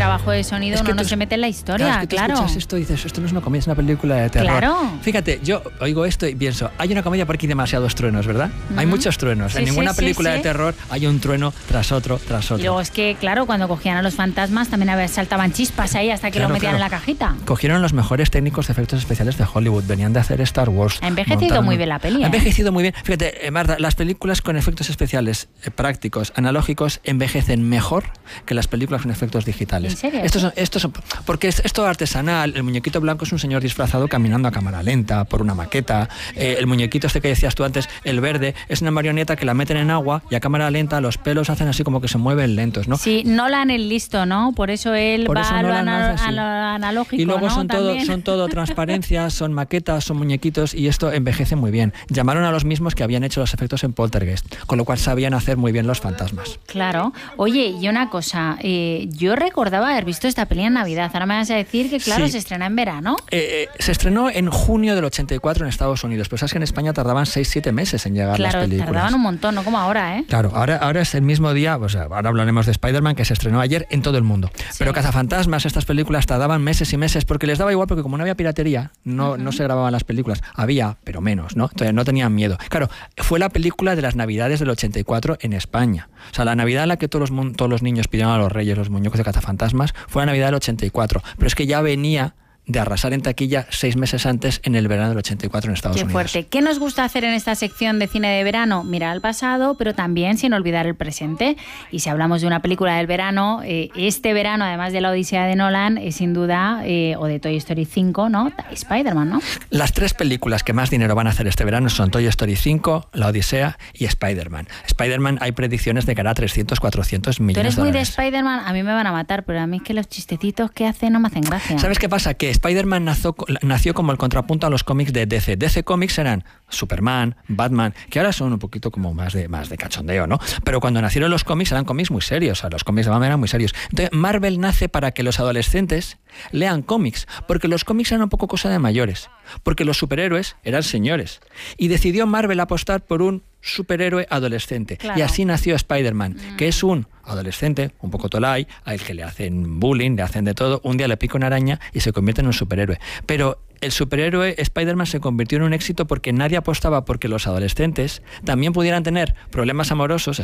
trabajo de sonido uno no se mete en la historia, claro. Escuchas esto y dices, esto no es una comedia, es una película de terror. Claro. Fíjate, yo oigo esto y pienso, hay una comedia porque hay demasiados truenos, ¿verdad? Hay muchos truenos. En ninguna película de terror hay un trueno tras otro, tras otro. Y luego es que, claro, cuando cogían a los fantasmas también saltaban chispas ahí hasta que lo metían en la cajita. Cogieron los mejores técnicos de efectos especiales de Hollywood, venían de hacer Star Wars. Ha envejecido muy bien la peli. Ha envejecido muy bien. Fíjate, Marta, las películas con efectos especiales prácticos, analógicos, envejecen mejor que las películas con efectos digitales. ¿En serio? Porque es todo artesanal. El muñequito blanco es un señor disfrazado caminando a cámara lenta por una maqueta. El muñequito este que decías tú antes, el verde, es una marioneta que la meten en agua y a cámara lenta los pelos hacen así como que se mueven lentos, ¿no? Sí, Nolan es listo, ¿no? Por eso él va a lo analógico, y luego ¿no? son todo transparencias, son maquetas, son muñequitos y esto envejece muy bien. Llamaron a los mismos que habían hecho los efectos en Poltergeist, con lo cual sabían hacer muy bien los fantasmas. Claro. Oye, y una cosa, yo recordaba haber visto esta peli en Navidad. Ahora me vas a decir que, claro, se estrena en verano. Se estrenó en junio del 84 en Estados Unidos, pero sabes que en España tardaban 6-7 meses en llegar las películas. Claro, tardaban un montón, no como ahora, ¿eh? Claro, ahora es el mismo día, o sea, ahora hablaremos de Spider-Man, que se estrenó ayer en todo el mundo. Sí. Pero Cazafantasmas, estas películas tardaban meses y meses, porque les daba igual, porque como no había piratería, no se grababan las películas. Había, pero menos, ¿no? Entonces no tenían miedo. Claro, fue la película de las Navidades del 84 en España. O sea, la Navidad en la que todos los niños pidieron a los reyes los muñecos de Cazafantasmas fue la Navidad del 84. Pero es que ya venía de arrasar en taquilla 6 meses antes en el verano del 84 en Estados Unidos. Qué fuerte. ¿Qué nos gusta hacer en esta sección de cine de verano? Mirar al pasado, pero también sin olvidar el presente. Y si hablamos de una película del verano, este verano, además de La Odisea de Nolan, es sin duda, o de Toy Story 5, ¿no? Spider-Man, ¿no? Las 3 películas que más dinero van a hacer este verano son Toy Story 5, La Odisea y Spider-Man. Spider-Man hay predicciones de que hará 300-400 millones de dólares. Tú eres muy de Spider-Man, a mí me van a matar, pero a mí es que los chistecitos que hace no me hacen gracia. ¿Sabes qué pasa? Que Spider-Man nació como el contrapunto a los cómics de DC. DC Comics eran Superman, Batman, que ahora son un poquito como más de cachondeo, ¿no? Pero cuando nacieron los cómics eran cómics muy serios, o sea, los cómics de Batman eran muy serios. Entonces Marvel nace para que los adolescentes lean cómics, porque los cómics eran un poco cosa de mayores, porque los superhéroes eran señores. Y decidió Marvel apostar por un superhéroe adolescente. Claro. Y así nació Spider-Man, que es un adolescente, un poco tolai, al que le hacen bullying, le hacen de todo, un día le pica una araña y se convierte en un superhéroe. Pero el superhéroe Spider-Man se convirtió en un éxito porque nadie apostaba porque los adolescentes también pudieran tener problemas amorosos.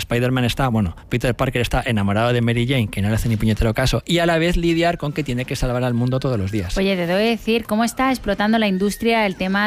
Peter Parker está enamorado de Mary Jane, que no le hace ni puñetero caso, y a la vez lidiar con que tiene que salvar al mundo todos los días. Oye, te debo decir cómo está explotando la industria el tema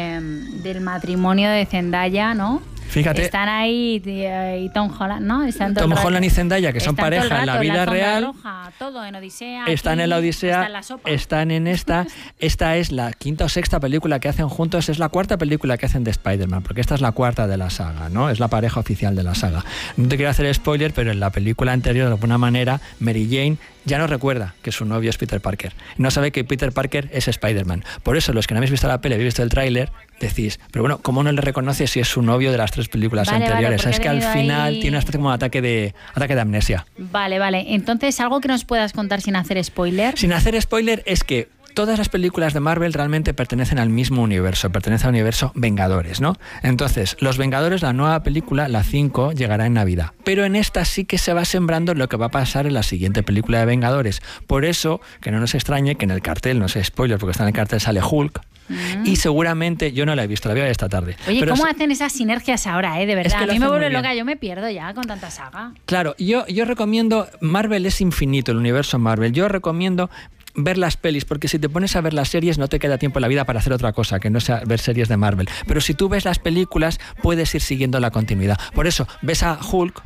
del matrimonio de Zendaya, ¿no? Fíjate. Están ahí y Tom Holland, ¿no? Tom Holland y Zendaya, que son pareja en la vida real. Roja, todo en Odisea. Están en la Odisea, están en esta. Esta es la 5ª o 6ª película que hacen juntos, es la 4ª película que hacen de Spider-Man, porque esta es la 4ª de la saga, ¿no? Es la pareja oficial de la saga. No te quiero hacer spoiler, pero en la película anterior, de alguna manera, Mary Jane ya no recuerda que su novio es Peter Parker. No sabe que Peter Parker es Spider-Man. Por eso, los que no habéis visto la peli, habéis visto el tráiler, decís, pero bueno, ¿cómo no le reconoce si es su novio de las 3 películas anteriores? Es que al final tiene una especie como ataque de amnesia. Vale. Entonces, ¿algo que nos puedas contar sin hacer spoiler? Sin hacer spoiler es que todas las películas de Marvel realmente pertenecen al mismo universo, pertenecen al universo Vengadores, ¿no? Entonces, Los Vengadores, la nueva película, la 5, llegará en Navidad. Pero en esta sí que se va sembrando lo que va a pasar en la siguiente película de Vengadores. Por eso, que no nos extrañe que en el cartel, no sé, spoiler, porque está en el cartel, sale Hulk. Y seguramente, yo no la he visto, la voy a ver esta tarde. Oye, pero ¿cómo hacen esas sinergias ahora, de verdad? Es que a mí me vuelve loca, yo me pierdo ya con tanta saga. Claro, yo recomiendo, Marvel es infinito, el universo Marvel, yo recomiendo ver las pelis, porque si te pones a ver las series no te queda tiempo en la vida para hacer otra cosa que no sea ver series de Marvel, pero si tú ves las películas puedes ir siguiendo la continuidad. Por eso ves a Hulk,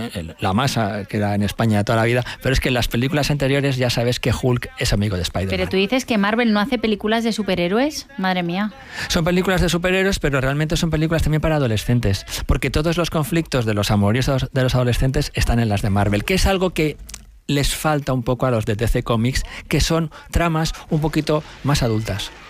la masa que era en España de toda la vida, pero es que en las películas anteriores ya sabes que Hulk es amigo de Spider-Man. Pero tú dices que Marvel no hace películas de superhéroes, madre mía. Son películas de superhéroes, pero realmente son películas también para adolescentes, porque todos los conflictos de los amores de los adolescentes están en las de Marvel, que es algo que les falta un poco a los de DC Comics, que son tramas un poquito más adultas.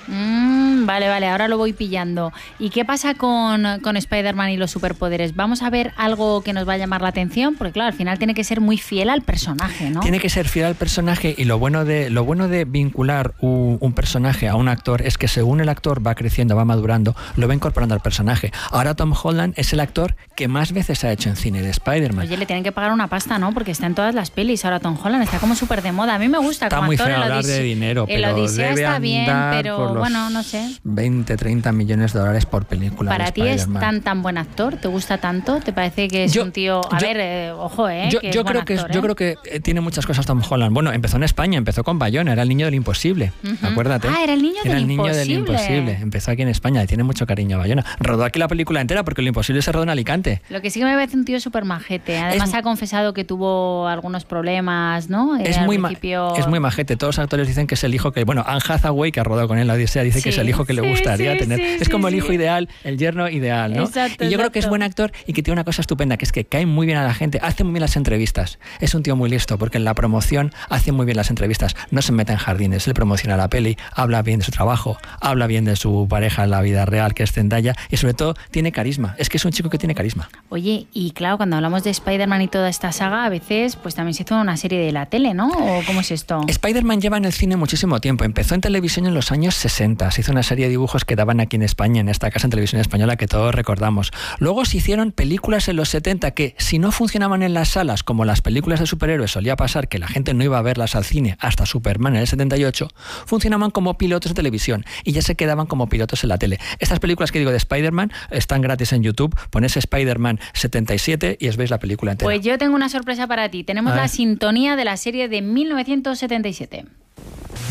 Vale, ahora lo voy pillando. ¿Y qué pasa con Spider-Man y los superpoderes? ¿Vamos a ver algo que nos va a llamar la atención? Porque claro, al final tiene que ser muy fiel al personaje, ¿no? Tiene que ser fiel al personaje, y lo bueno de vincular un personaje a un actor es que según el actor va creciendo, va madurando, lo va incorporando al personaje. Ahora Tom Holland es el actor que más veces ha hecho en cine de Spider-Man. Oye, le tienen que pagar una pasta, ¿no? Porque está en todas las pelis. Ahora Tom Holland está como súper de moda. A mí me gusta está como muy actor. Está muy feo hablar de dinero, pero el Odisea debe está bien, pero por bueno, no sé. 20, 30 millones de dólares por película. ¿Para ti es tan buen actor? ¿Te gusta tanto? ¿Te parece que es un tío... ojo, yo creo que tiene muchas cosas Tom Holland. Bueno, empezó en España, empezó con Bayona, era el niño del imposible. Acuérdate. Era el niño del imposible. Empezó aquí en España y tiene mucho cariño a Bayona. Rodó aquí la película entera porque lo imposible se rodó en Alicante. Lo que sí que me parece un tío súper majete. Además ha confesado que tuvo algunos problemas, ¿no? Es muy majete. Todos los actores dicen que es el hijo que... Bueno, Anne Hathaway, que ha rodado con él la Odisea, dice que es el hijo que le gustaría tener. Es como el hijo ideal, el yerno ideal, ¿no? Exacto, y yo creo que es buen actor y que tiene una cosa estupenda, que es que cae muy bien a la gente, hace muy bien las entrevistas. Es un tío muy listo, porque en la promoción hace muy bien las entrevistas. No se mete en jardines, él promociona la peli, habla bien de su trabajo, habla bien de su pareja en la vida real, que es Zendaya, y sobre todo tiene carisma. Es que es un chico que tiene carisma. Oye, y claro, cuando hablamos de Spider-Man y toda esta saga, a veces pues también se hizo una serie de la tele, ¿no? ¿O cómo es esto? Spider-Man lleva en el cine muchísimo tiempo. Empezó en televisión en los años 60. Se hizo una serie de dibujos que daban aquí en España, en esta casa en televisión española que todos recordamos. Luego se hicieron películas en los 70 que, si no funcionaban en las salas, como las películas de superhéroes solía pasar, que la gente no iba a verlas al cine hasta Superman en el 78, funcionaban como pilotos de televisión y ya se quedaban como pilotos en la tele. Estas películas que digo de Spider-Man están gratis en YouTube. Ponéis Spider-Man 77 y os veis la película entera. Pues yo tengo una sorpresa para ti. Tenemos la sintonía de la serie de 1977.